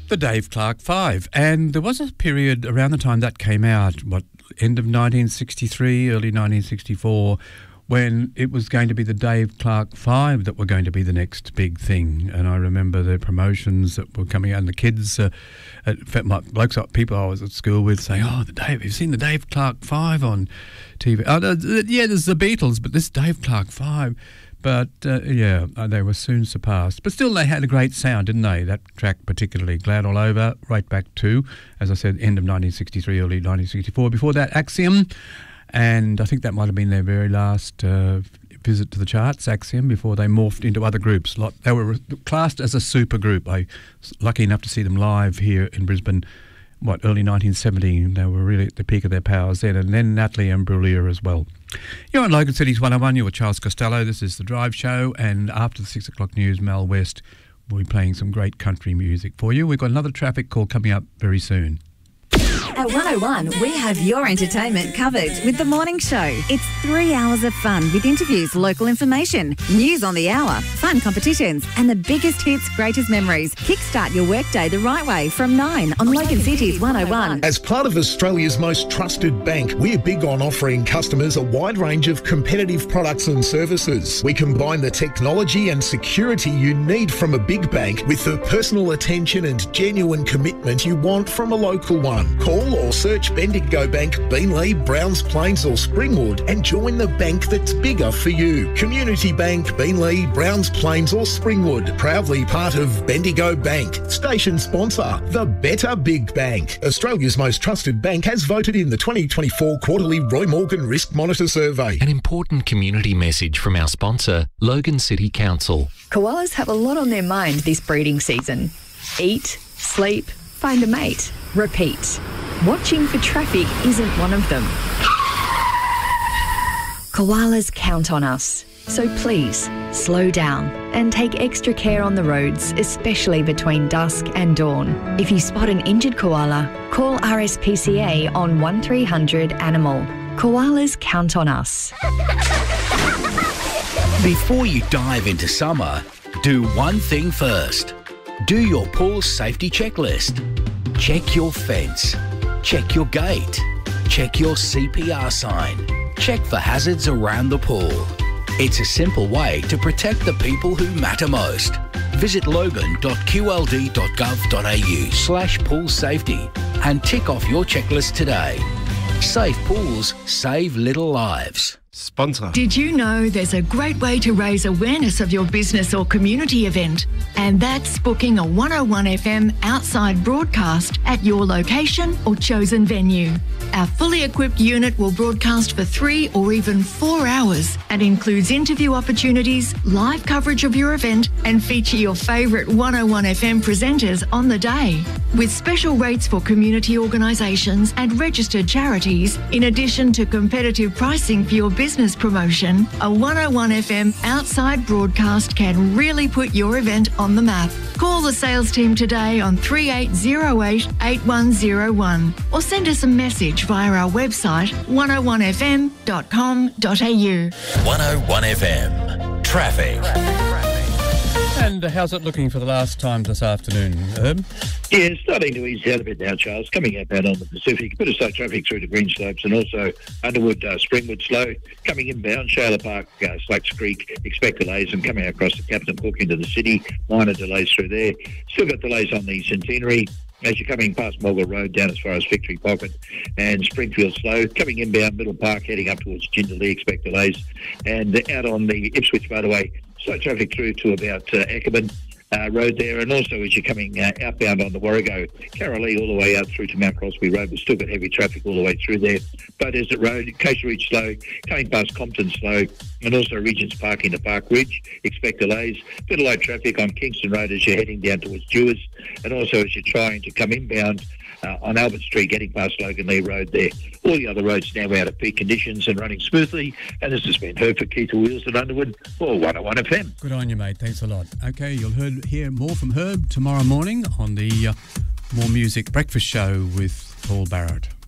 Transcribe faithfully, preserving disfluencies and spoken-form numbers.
The Dave Clark Five. And there was a period around the time that came out, what, end of nineteen sixty-three, early nineteen sixty-four, when it was going to be the Dave Clark Five that were going to be the next big thing. And I remember the promotions that were coming out, and the kids, uh, at, my blokes, people I was at school with, saying, "Oh, the Dave, you've seen the Dave Clark Five on T V?" Oh, uh, yeah, there's the Beatles, but this Dave Clark Five. But, uh, yeah, they were soon surpassed. But still, they had a great sound, didn't they? That track particularly, Glad All Over, right back to, as I said, end of nineteen sixty-three, early nineteen sixty-four. Before that, Axiom, and I think that might have been their very last uh, visit to the charts, Axiom, before they morphed into other groups. They were classed as a super group. I was lucky enough to see them live here in Brisbane, what, early nineteen seventy. They were really at the peak of their powers then, and then Natalie Imbruglia as well. You're on Logan Cities one oh one, you're with Charles Costello. This is The Drive Show, and after the six o'clock news, Mel West will be playing some great country music for you. We've got another traffic call coming up very soon. At one oh one, we have your entertainment covered with The Morning Show. It's three hours of fun with interviews, local information, news on the hour, fun competitions, and the biggest hits, greatest memories. Kickstart your workday the right way from nine on Logan Cities one oh one. As part of Australia's most trusted bank, we're big on offering customers a wide range of competitive products and services. We combine the technology and security you need from a big bank with the personal attention and genuine commitment you want from a local one. Call or search Bendigo Bank, Beenleigh, Browns Plains or Springwood and join the bank that's bigger for you. Community Bank, Beenleigh, Browns Plains or Springwood. Proudly part of Bendigo Bank. Station sponsor, the Better Big Bank. Australia's most trusted bank has voted in the twenty twenty-four quarterly Roy Morgan Risk Monitor Survey. An important community message from our sponsor, Logan City Council. Koalas have a lot on their mind this breeding season. Eat, sleep, find a mate, repeat. Watching for traffic isn't one of them. Koalas count on us, so please slow down and take extra care on the roads, especially between dusk and dawn. If you spot an injured koala, call R S P C A on one three hundred animal. Koalas count on us. Before you dive into summer, do one thing first. Do your pool safety checklist. Check your fence. Check your gate. Check your C P R sign. Check for hazards around the pool. It's a simple way to protect the people who matter most. Visit logan.qld.gov.au slash pool safety and tick off your checklist today. Safe pools save little lives. Sponsor. Did you know there's a great way to raise awareness of your business or community event? And that's booking a one oh one F M outside broadcast at your location or chosen venue. Our fully equipped unit will broadcast for three or even four hours and includes interview opportunities, live coverage of your event, and feature your favourite one oh one F M presenters on the day. With special rates for community organisations and registered charities, in addition to competitive pricing for your business promotion, a one oh one F M outside broadcast can really put your event on the map. Call the sales team today on three eight zero eight, eight one zero one or send us a message via our website one oh one f m dot com dot a u. one oh one F M. Traffic. And how's it looking for the last time this afternoon, Herb? Yeah, starting to ease out a bit now, Charles. Coming up out on the Pacific, a bit of slow traffic through to Greenslopes and also Underwood, uh, Springwood slow. Coming inbound, Shayla Park, uh, Slacks Creek, expect delays, and coming across the Captain Cook into the city, minor delays through there. Still got delays on the Centenary as you're coming past Mogul Road down as far as Victory Pocket and Springfield slow. Coming inbound, Middle Park, heading up towards Jindalee, expect delays. And out on the Ipswich motorway, slow traffic through to about uh, Ackerman uh, Road there, and also as you're coming uh, outbound on the Warrego, Carolee all the way out through to Mount Crosby Road. We've still got heavy traffic all the way through there. Bow Desert Road, Coast Ridge slow, coming past Compton slow, and also Regent's Park into Park Ridge, expect delays. Bit of low traffic on Kingston Road as you're heading down towards Dewars, and also as you're trying to come inbound Uh, on Albert Street, getting past Logan Lee Road there. All the other roads now out of peak conditions and running smoothly. And this has been Herb for Keith Wheels at Underwood for one oh one F M. Good on you, mate. Thanks a lot. Okay, you'll heard, hear more from Herb tomorrow morning on the uh, More Music Breakfast Show with Paul Barrett.